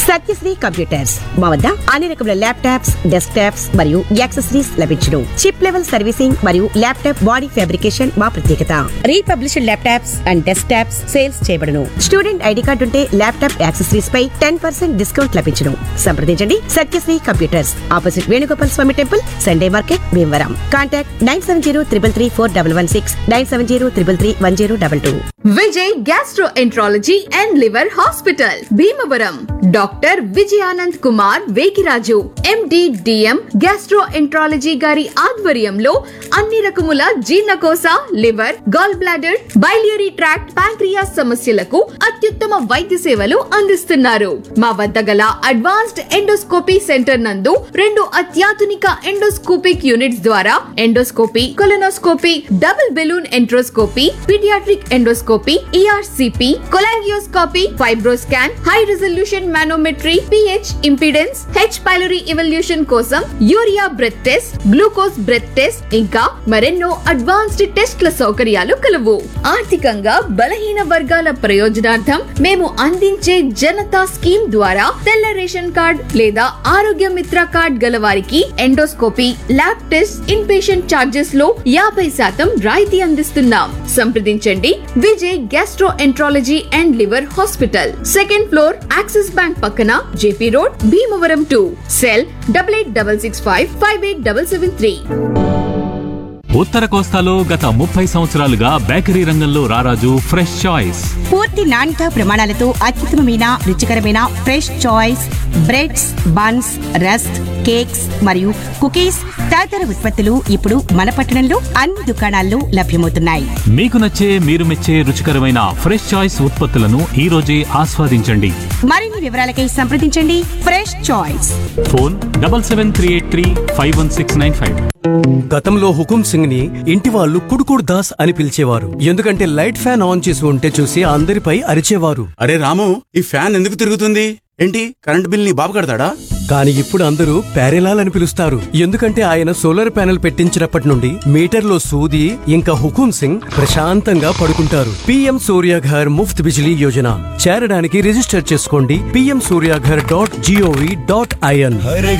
Satyasri computers మా వద్ద అన్ని రకముల ల్యాప్టాప్స్, డెస్క్ టాప్స్ మరియు యాక్సెసరీస్ లభించును. చిప్ లెవెల్ సర్వీసింగ్ మరియు ల్యాప్టాప్ బాడీ ఫ్యాబ్రికేషన్ మా ప్రత్యేకత. Republished laptops and desk tops sales చేయబడును. స్టూడెంట్ ఐడి కార్డు ఉంటే ల్యాప్టాప్ యాక్సెసరీస్ పై 10% డిస్కౌంట్ లభించును. సంప్రదించండి Satyasri computers, opposite Venugopal Swamy temple, Sunday market, Bhimavaram. Contact 9703334116, 9703331022. Vijay gastroenterology and liver hospital, Bhimavaram. Doctor Vijayanand Kumar Vekiraju, MD, DM gastroenterology గారి ఆధ్వర్యంలో అన్ని రకముల జీర్ణకోశ, liver, gall bladder, biliary tract, pancreas సమస్యలకు అత్యుత్తమ వైద్య సేవలు అందిస్తున్నారు. మా వద్ద గల అడ్వాన్స్డ్ ఎండోస్కోపీ సెంటర్ నందు 2 అత్యాధునిక ఎండోస్కోపిక్ యూనిట్స్ ద్వారా endoscopy, colonoscopy, double balloon enteroscopy, paediatric endoscopy, ERCP, cholangioscopy, FibroScan, high resolution manometry, pH impedance, H pylori evolution కోసం urea breath test, glucose breath test, ఇంకా మరెన్నో అడ్వాన్స్డ్ టెస్ట్ల సౌకర్యాలు కలవు. ఆర్థికంగా బలహీన వర్గాల ప్రయోజనార్థం మేము అందించే జనతా స్కీమ్ ద్వారా తెల్ల రేషన్ కార్డ్ లేదా ఆరోగ్య మిత్ర కార్డ్ గల వారికి endoscopy, lab test, in patient charges లో 50% రాయితీ అందిస్తున్నాం. సంప్రదించండి Vijay gastroenterology and liver hospital, 2nd floor, axis bank పక్కన, జేపీ రోడ్, భీమవరం 2. సెల్ 8866558773. ఉత్తర కోస్తాలో గత 30 సంవత్సరాలుగా బేకరీ రంగంలో రారాజు ఫ్రెష్ చాయిస్. పూర్తి నాణ్యత ప్రమాణాలతో అత్యుత్తమమైన రుచికరమైన fresh choice breads, buns, rusk, cakes మరియు కుకీస్ తదితర ఉత్పత్తులు ఇప్పుడు మన పట్టణంలో అన్ని దుకాణాల్లో లభ్యమవుతున్నాయి. మీకు నచ్చే, మీరు మెచ్చే రుచికరమైన ఫ్రెష్ చాయిస్ ఉత్పత్తులను ఈ రోజే ఆస్వాదించండి. మరిన్ని వివరాలకై సంప్రదించండి ఫ్రెష్ చాయిస్. ఫోన్ 7738351695. గతంలో హుకుం సింగ్ ని ఇంటి వాళ్ళు కుడుకుడు దాస్ అని పిలిచేవారు. ఎందుకంటే లైట్ ఫ్యాన్ ఆన్ చేసి ఉంటే చూసి అందరిపై అరిచేవారు. అరే రాము, ఈ ఫ్యాన్ ఎందుకు తిరుగుతుంది? ఏంటి, కరెంట్ బిల్ నీ బాబు కడతాడా? కానీ ఇప్పుడు అందరూ ప్యారెలాల్ అని పిలుస్తారు. ఎందుకంటే ఆయన సోలార్ ప్యానెల్ పెట్టించినప్పటి నుండి మీటర్లో సూది ఇంకా హుకుం సింగ్ ప్రశాంతంగా పడుకుంటారు. పిఎం సూర్యాఘర్ ముఫ్త్ బిజిలీ యోజన చేరడానికి రిజిస్టర్ చేసుకోండి pmsuryaghar.gov.in.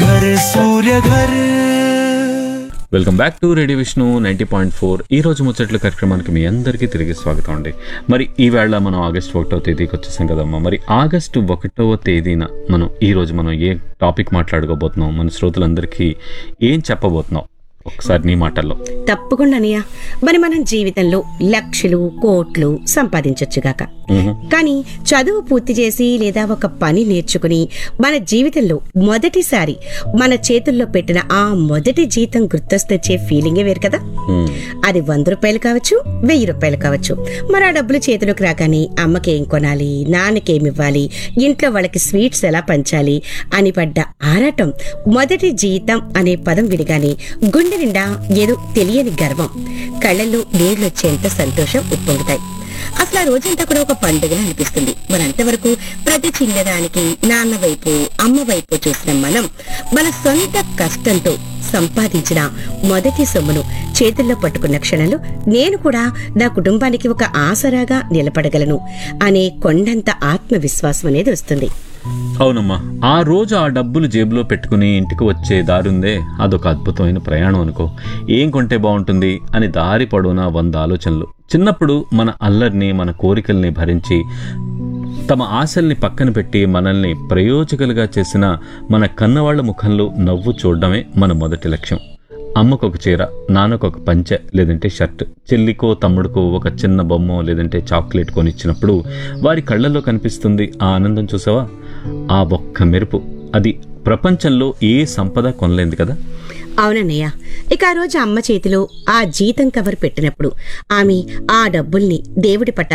Welcome back to radio Vishnu 90.4. ఈ రోజు ముచ్చట్ల కార్యక్రమానికి మీ అందరికీ తిరిగి స్వాగతం అండి. మరి ఈవేళ మనం ఆగస్టు 1వ తేదీకి వచ్చేసాం కదమ్మా. మరి ఆగస్టు 1వ తేదీన ఈ రోజు మనం ఏ టాపిక్ మాట్లాడుకోబోతున్నాం, మన శ్రోతలందరికీ ఏం చెప్పబోతున్నాం, ఒకసారి నీ మాటల్లో. తప్పకుండా అనియా. మరి మనం జీవితంలో లక్షలు, కోట్లు సంపాదించొచ్చుగాక, కానీ చదువు పూర్తి చేసి లేదా ఒక పని నేర్చుకుని మన జీవితంలో మొదటిసారి మన చేతుల్లో పెట్టిన ఆ మొదటి జీతం గుర్తొస్తొచ్చే ఫీలింగే వేరు కదా. అది 100 రూపాయలు కావచ్చు, 1000 రూపాయలు కావచ్చు. మరి ఆ డబ్బులు చేతిలోకి రాగానే అమ్మకేం కొనాలి, నాన్నకేమివ్వాలి, ఇంట్లో వాళ్ళకి స్వీట్స్ ఎలా పంచాలి అని పడ్డ ఆరాటం, మొదటి జీతం అనే పదం విడిగానే గుండె నిండా ఏదో తెలియని గర్వం, కళ్ళల్లో నీళ్లొచ్చేంత సంతోషం ఉప్పొంగుతాయి. అసలు ఆ రోజంతా కూడా ఒక పండుగ అనిపిస్తుంది. మనంతవరకు ప్రతి చిన్నదానికి నాన్న వైపు, అమ్మ వైపు చూసిన మనం మన సొంత కష్టంతో సంపాదించిన మొదటి సొమ్మును చేతుల్లో పట్టుకున్న క్షణంలో నేను కూడా నా కుటుంబానికి ఒక ఆసరాగా నిలబడగలను అనే కొండంత ఆత్మవిశ్వాసం అనేది వస్తుంది. అవునమ్మా, ఆ రోజు ఆ డబ్బులు జేబులో పెట్టుకుని ఇంటికి వచ్చే దారుందే, అదొక అద్భుతమైన ప్రయాణం అనుకో. ఏం కొంటే బాగుంటుంది అని దారి పొడవునా 100 ఆలోచనలు. చిన్నప్పుడు మన అల్లరిని, మన కోరికల్ని భరించి తమ ఆశల్ని పక్కన పెట్టి మనల్ని ప్రయోజకులుగా చేసిన మన కన్నవాళ్ల ముఖంలో నవ్వు చూడడమే మన మొదటి లక్ష్యం. అమ్మకొక చీర, నాన్నకొక పంచె లేదంటే షర్ట్, చెల్లికో తమ్ముడికో ఒక చిన్న బొమ్మ లేదంటే చాక్లెట్ కొనిచ్చినప్పుడు వారి కళ్ళల్లో కనిపిస్తుంది ఆ ఆనందం. చూసావా, ఆ ఒక్క మెరుపు, అది ప్రపంచంలో ఏ సంపద కొనలేంది కదా. అవునన్నయ్య. ఇక ఆ రోజు అమ్మ చేతిలో ఆ జీతం కవర్ పెట్టినప్పుడు ఆమె ఆ డబ్బుల్ని దేవుడి పట్ట